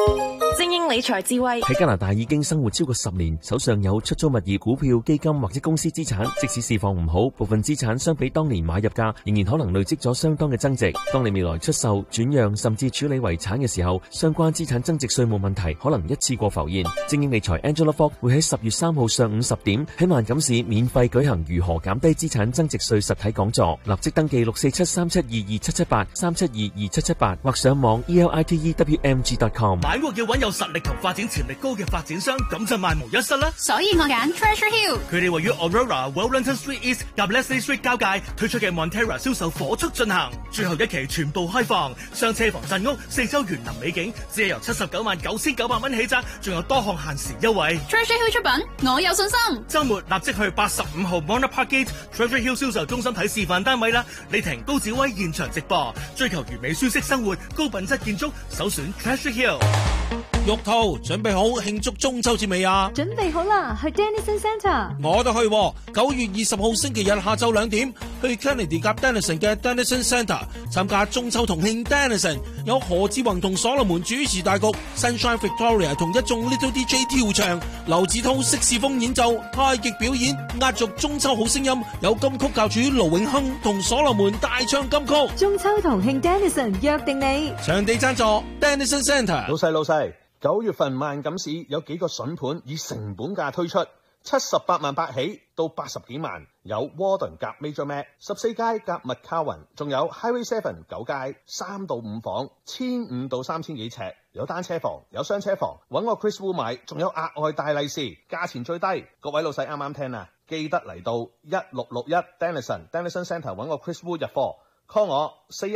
精英理財智慧喺加拿大已經生活超過10年，手上有出租物業、股票、基金或者公司資產，即使市況唔好，部分資產相比當年買入價，仍然可能累積咗相當嘅增值。當你未來出售、轉讓甚至處理遺產嘅時候，相關資產增值稅務問題可能一次過浮現。精英理財 Angela Fogg 會喺10月3號上午10點喺萬錦市免費舉行如何減低資產增值稅實體講座，立即登記647-372-2778 372-2778或上網 elitewmg.com。 買屋要揾有實力同發展潛力高嘅發展商，咁就萬無一失啦。 所以我揀 Treasure Hill。 佢哋位於 Aurora、Wellington Street East 及 Leslie Street 交界推出嘅 Montera 銷售火速進行，最後一期全部開放，上車房鎮屋，4周園林美景，只係由799900蚊起價，仲有多項限時優惠。 Treasure Hill 出品，我有信心。 週末立即去85號 Monarch Park Gate Treasure Hill 銷售中心睇示範單位啦！李婷、高子威現場直播，追求完美舒適生活、高品質建築，首選 Treasure Hill。 玉兔準備好慶祝中秋節未啊？ 準備好啦，去 Denison Centre。 我都去，9月20號星期日下晝2點，去 Kennedy 夾 Denison 嘅 Denison Centre 參加中秋同慶 Denison， 有何志宏同所羅門主持大局 ，Sunshine Victoria 同一眾 Little DJ 跳唱，劉子韜色士風演奏，太極表演，壓軸中秋好聲音，有金曲教主盧永亨同所羅門大唱金曲。 中秋同慶 Denison 約定你， 場地贊助 Denison Centre。 老細。9月份萬錦市有幾個筍盤以成本價推出，78萬8起到80幾萬，有 Warden 夾 Major Mac 14街夾 McCowan， 仲有 Highway 7 9街3到5房，1500到3000幾尺，有單車房，有雙車房，揾我 Chris Wu 買，仲有額外大利是，價錢最低，各位老細啱啱聽啊，記得嚟到1661 Denison Centre 揾我 Chris Wu 入貨 ，call 我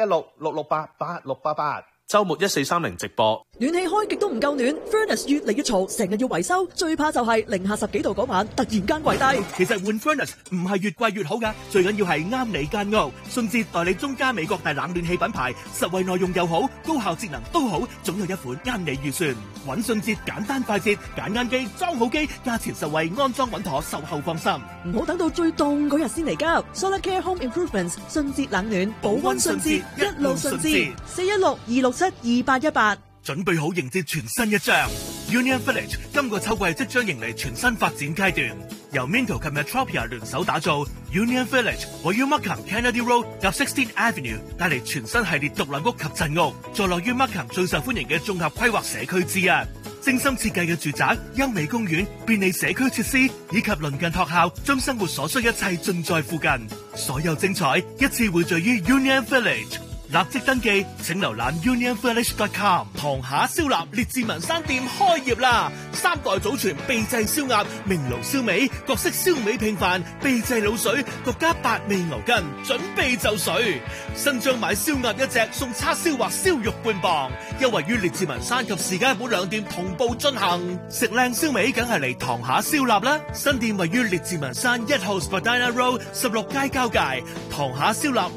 416-668-8688。週末1430直播。 暖氣開極都唔夠暖 ，Furnace 越嚟越嘈，成日要維修，最怕就係零下10幾度嗰晚突然間跪低。 其實換 Furnace 唔係越貴越好㗎，最緊要係啱你間屋。順治代理中加美國大冷暖氣品牌，實惠內容又好，高效節能都好，總有一款啱你預算。揾順治簡單快捷，揀啱機裝好機，價錢實惠，安裝穩妥，售後放心。 唔好等到最凍嗰日先嚟交。Solar Care Home Improvements 順治冷暖保溫順治，一路順治。416-267-2818。 準備好迎接全新一章 Union Village 今個秋季即將迎嚟全新發展階段，由 Minto 及 Metropia 聯手打造 Union Village， 位於 Markham Kennedy Road 及 16th Avenue， 帶嚟全新系列獨立屋及鎮屋，坐落於 Markham 最受歡迎嘅綜合規劃社區之一，精心設計嘅住宅、優美公園、便利社區設施以及鄰近學校，將生活所需一切盡在附近，所有精彩一次匯聚於 Union Village。立即登記，請瀏覽 unionvillage.com。塘下燒臘列治文山店開業啦！3代祖傳秘製燒鴨、明爐燒味、各式燒味拼飯、秘製滷水、獨家8味牛筋，準備就緒。新張買燒鴨1隻送叉燒或燒肉半磅，優惠於列治文山及士嘉堡2店同步進行。食靚燒味梗係嚟塘下燒臘啦！新店位於列治文山1號 Spadina Road 16街交界，塘下燒臘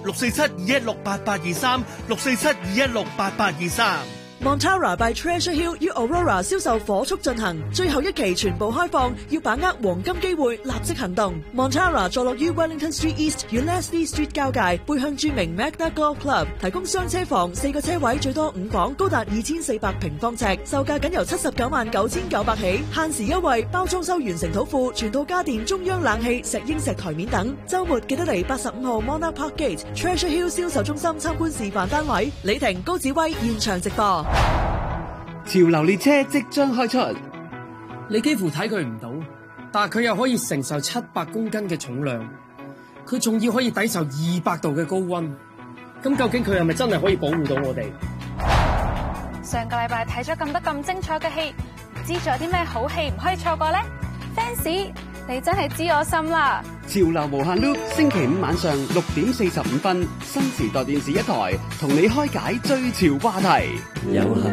647-216-8823。647-216-8823。 Montara by Treasure Hill 於 Aurora 銷售火速進行，最後一期全部開放，要把握黃金機會，立即行動。Montara 坐落於 Wellington Street East 與 Leslie Street 交界，背向著名 Magna Golf Club， 提供雙車房，4個車位，最多5房，高達2400平方尺，售價僅由799900起，限時優惠，包裝修完成土庫，全套家電、中央冷氣、石英石台面等。週末記得嚟85號 Monarch Park Gate Treasure Hill 銷售中心參觀示範單位。李婷、高子威現場直播。 潮流列車即將開出， 你幾乎睇佢唔到，但係佢又可以承受700公斤嘅重量，佢仲要可以抵受200度嘅高溫。咁究竟佢係咪真係可以保護到我哋？ 上個禮拜睇咗咁精彩嘅戲，唔知仲有啲咩好戲唔可以錯過呢？ Fans， 你真係知我心啦！ 潮流無限 loop， 星期5晚上6點45分，新時代電視1台同你開解最潮話題。 遊行